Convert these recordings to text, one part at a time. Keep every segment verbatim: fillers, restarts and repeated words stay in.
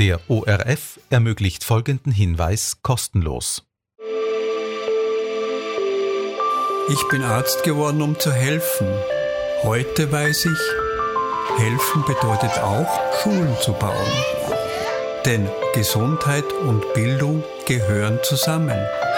Der O R F ermöglicht folgenden Hinweis kostenlos. Ich bin Arzt geworden, um zu helfen. Heute weiß ich, helfen bedeutet auch, Schulen zu bauen. Denn Gesundheit und Bildung gehören zusammen.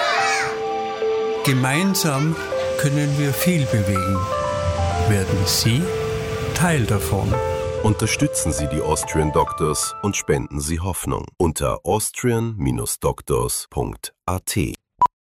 Gemeinsam können wir viel bewegen. Werden Sie Teil davon? Unterstützen Sie die Austrian Doctors und spenden Sie Hoffnung unter austrian Bindestrich doctors Punkt a t.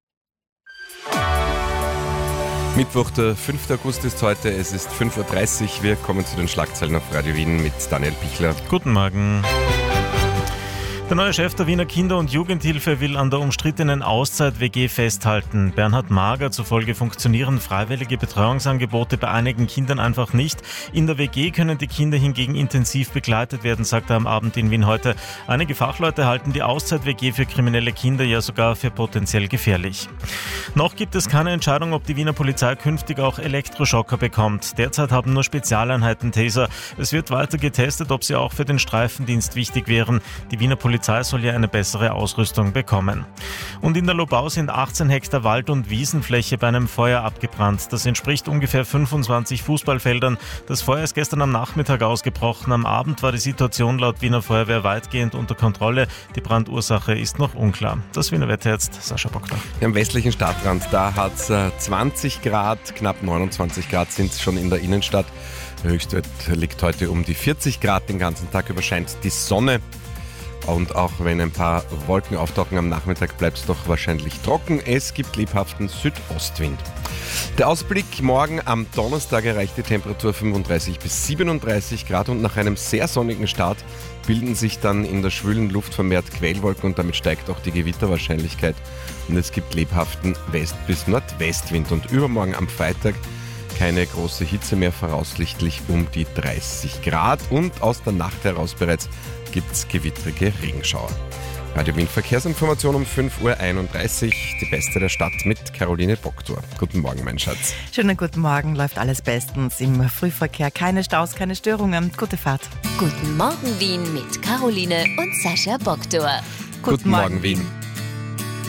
Mittwoch, der fünfte August ist heute, es ist fünf Uhr dreißig. Wir kommen zu den Schlagzeilen auf Radio Wien mit Daniel Pichler. Guten Morgen. Der neue Chef der Wiener Kinder- und Jugendhilfe will an der umstrittenen Auszeit-W G festhalten. Bernhard Mager zufolge funktionieren freiwillige Betreuungsangebote bei einigen Kindern einfach nicht. In der W G können die Kinder hingegen intensiv begleitet werden, sagt er am Abend in Wien heute. Einige Fachleute halten die Auszeit-W G für kriminelle Kinder ja sogar für potenziell gefährlich. Noch gibt es keine Entscheidung, ob die Wiener Polizei künftig auch Elektroschocker bekommt. Derzeit haben nur Spezialeinheiten Taser. Es wird weiter getestet, ob sie auch für den Streifendienst wichtig wären. Die Wiener Polizei soll ja eine bessere Ausrüstung bekommen. Und in der Lobau sind achtzehn Hektar Wald- und Wiesenfläche bei einem Feuer abgebrannt. Das entspricht ungefähr fünfundzwanzig Fußballfeldern. Das Feuer ist gestern am Nachmittag ausgebrochen. Am Abend war die Situation laut Wiener Feuerwehr weitgehend unter Kontrolle. Die Brandursache ist noch unklar. Das Wiener Wetter jetzt, Sascha Bockner. Am westlichen Stadtrand, da hat es zwanzig Grad, knapp neunundzwanzig Grad sind es schon in der Innenstadt. Der Höchstwert liegt heute um die vierzig Grad. Den ganzen Tag über scheint die Sonne. Und auch wenn ein paar Wolken auftauchen am Nachmittag, bleibt es doch wahrscheinlich trocken. Es gibt lebhaften Südostwind. Der Ausblick: Morgen am Donnerstag erreicht die Temperatur fünfunddreißig bis siebenunddreißig Grad und nach einem sehr sonnigen Start bilden sich dann in der schwülen Luft vermehrt Quellwolken und damit steigt auch die Gewitterwahrscheinlichkeit. Und es gibt lebhaften West- bis Nordwestwind. Und übermorgen am Freitag keine große Hitze mehr, voraussichtlich um die dreißig Grad. Und aus der Nacht heraus bereits gibt es gewittrige Regenschauer. Radio Wien Verkehrsinformation um fünf Uhr einunddreißig. Die beste der Stadt mit Caroline Bocktor. Guten Morgen, mein Schatz. Schönen guten Morgen, läuft alles bestens. Im Frühverkehr keine Staus, keine Störungen. Gute Fahrt. Guten Morgen, Wien mit Caroline und Sascha Bocktor. Guten, guten Morgen, Wien.